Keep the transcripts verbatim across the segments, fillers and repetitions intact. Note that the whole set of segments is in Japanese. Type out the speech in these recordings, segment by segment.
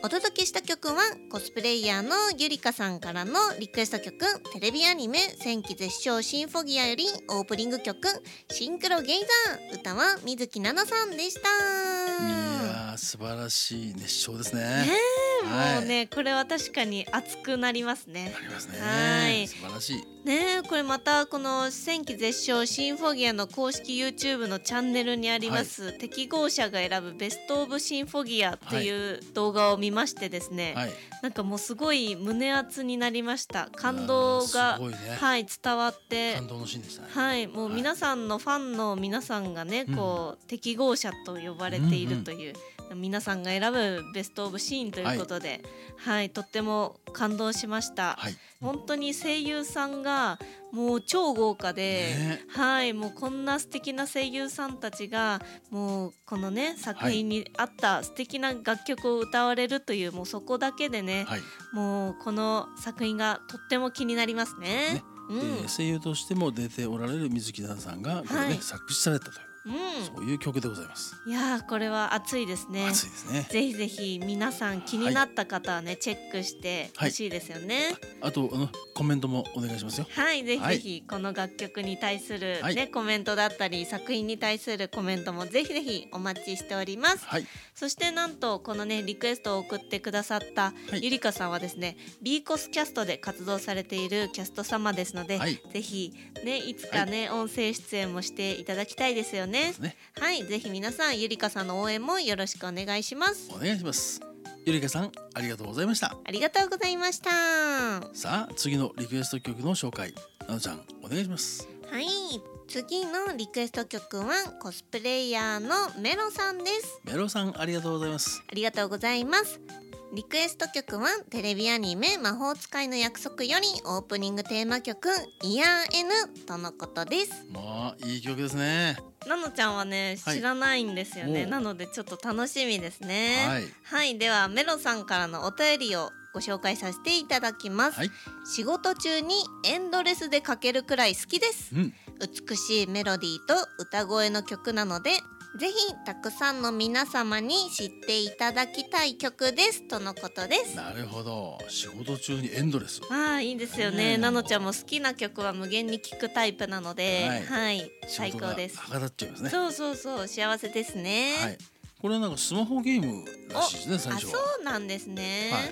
お届けした曲はコスプレイヤーのゆりかさんからのリクエスト曲、テレビアニメ戦記絶唱シンフォギアよりオープニング曲シンクロゲイザー、歌は水木奈々さんでした。 いやー素晴らしい熱唱ですね。 ねえ、 はいもうねこれは確かに熱くなりますね。 なりますね。 はい素晴らしい。 ねえ、これまたこの戦記絶唱シンフォギアの公式 YouTube のチャンネルにあります、はい、適合者が選ぶベストオブシンフォギアっていう動画を見ましてですね、はい、なんかもうすごい胸熱になりました。感動が、ね、はい、伝わって感動のシーンでしたね。 はい、もう皆さんのファンの皆さんがね、はい、こう適合者と呼ばれているという、うんうん、皆さんが選ぶベストオブシーンということで、はい、はい、とっても感動しました。はい、本当に声優さんがもう超豪華で、ね、はい、もうこんな素敵な声優さんたちがもうこのね作品に合った素敵な楽曲を歌われるという、もうそこだけでね、はい、もうこの作品がとっても気になりますね。ね、 うん、えー、声優としても出ておられる水木奈々さんがこれ、ね、はい、作詞されたという、うん、そういう曲でございます。 いやーこれは熱いですね。 熱いですね。 ぜひぜひ皆さん気になった方はね、はい、チェックしてほしいですよね。 はい、あとあのコメントもお願いしますよ。 はい、ぜひぜひこの楽曲に対する、ね、はい、コメントだったり作品に対するコメントもぜひぜひお待ちしております。はい、そしてなんとこのねリクエストを送ってくださったゆりかさんはですね、ビーコスキャストで活動されているキャスト様ですので、はい、ぜひねいつかね、はい、音声出演もしていただきたいですよね。ね、はい、ぜひ皆さんゆりかさんの応援もよろしくお願いします。 お願いします。ゆりかさんありがとうございました。 ありがとうございました。 さあ次のリクエスト曲の紹介、なのちゃんお願いします。 はい、次のリクエスト曲はコスプレイヤーのメロさんです。 メロさんありがとうございます。 ありがとうございます。リクエスト曲はテレビアニメ魔法使いの約束よりオープニングテーマ曲イヤー N とのことです。 まあいい曲ですね。 なのちゃんはね知らないんですよね、はい、なのでちょっと楽しみですね。はい、はい、ではメロさんからのお便りをご紹介させていただきます。はい、仕事中にエンドレスでかけるくらい好きです。うん、美しいメロディーと歌声の曲なのでぜひたくさんの皆様に知っていただきたい曲ですとのことです。 なるほど、仕事中にエンドレス、 ああいいですよね。なのちゃんも好きな曲は無限に聴くタイプなので、はい、はい、最高です。 はかどっちゃいますね。 そうそうそう幸せですね。はい、 これはなんかスマホゲームらしいですね最初は。 あ、そうなんですね。はい、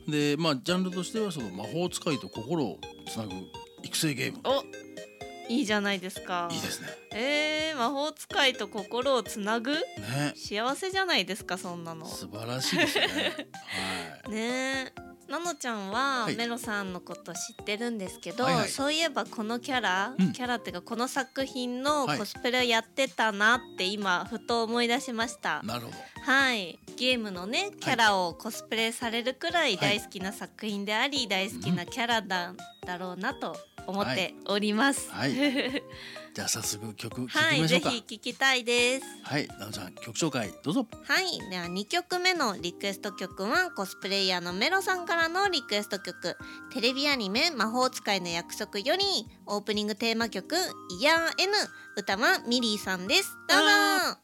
でまあジャンルとしてはその魔法使いと心をつなぐ育成ゲーム。 おいいじゃないですか。 いいですね。 えー、魔法使いと心をつなぐ、ね、幸せじゃないですかそんなの。 素晴らしいですね。 はい、ねえ、なのちゃんはメロさんのこと知ってるんですけど、はいはい、そういえばこのキャラ、うん、キャラっていうかこの作品のコスプレをやってたなって今ふと思い出しました。 なるほど。はい、 ゲームのねキャラをコスプレされるくらい大好きな作品であり、はい、大好きなキャラだ、だろうなと思っております。はいはい、 じゃあ早速曲聴いてみましょうか。 はい、ぜひ聴きたいです。 はい、なのちゃん曲紹介どうぞ。 はい、ではにきょくめのリクエスト曲はコスプレイヤーのメロさんからのリクエスト曲テレビアニメ魔法使いの約束よりオープニングテーマ曲イヤー N、 歌はミリーさんです。どうぞ。